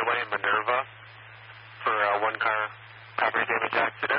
Highway, Minerva, for one car property damage accident.